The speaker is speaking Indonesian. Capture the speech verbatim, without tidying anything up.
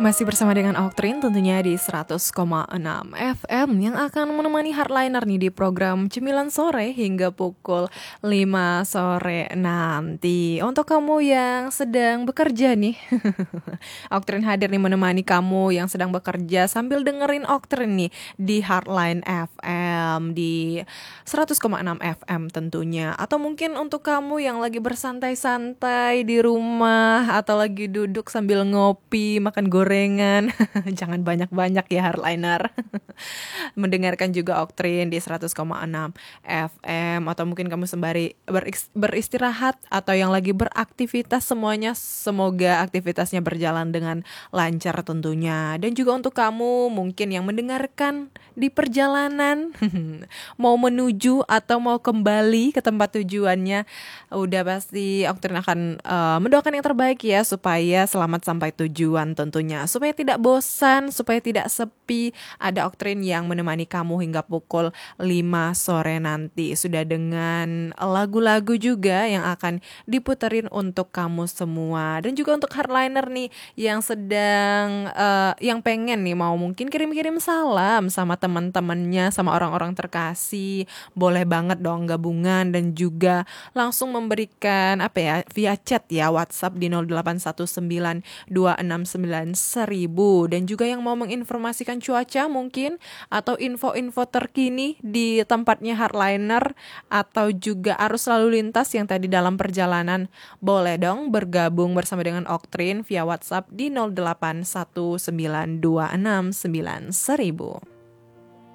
Masih bersama dengan Oktrin tentunya di seratus koma enam F M yang akan menemani Hardliner nih di program Cemilan Sore hingga pukul lima sore nanti. Untuk kamu yang sedang bekerja nih, Oktrin hadir nih menemani kamu yang sedang bekerja sambil dengerin Oktrin nih di Hardline F M di seratus koma enam F M tentunya. Atau mungkin untuk kamu yang lagi bersantai-santai di rumah atau lagi duduk sambil ngopi, makan gorengan. Jangan banyak-banyak ya Hardliner. Mendengarkan juga Oktrin di seratus koma enam F M. Atau mungkin kamu sembari beristirahat atau yang lagi beraktivitas, semuanya semoga aktivitasnya berjalan dengan lancar tentunya. Dan juga untuk kamu mungkin yang mendengarkan di perjalanan mau menuju atau mau kembali ke tempat tujuannya, udah pasti Oktrin akan uh, mendoakan yang terbaik ya supaya selamat sampai tujuan tentunya, supaya tidak bosan, supaya tidak sepi. Ada Oktrin yang menemani kamu hingga pukul lima sore nanti, sudah dengan lagu-lagu juga yang akan diputerin untuk kamu semua. Dan juga untuk Hardliner nih yang sedang uh, yang pengen nih mau mungkin kirim-kirim salam sama teman-temannya, sama orang-orang terkasih, boleh banget dong gabungan dan juga langsung memberikan apa ya via chat ya WhatsApp di nol delapan satu sembilan dua enam sembilan seribu. Dan juga yang mau menginformasikan cuaca mungkin atau info-info terkini di tempatnya Hardliner atau juga arus lalu lintas yang tadi dalam perjalanan, boleh dong bergabung bersama dengan Oktrin via WhatsApp di nol delapan satu sembilan dua enam sembilan seribu.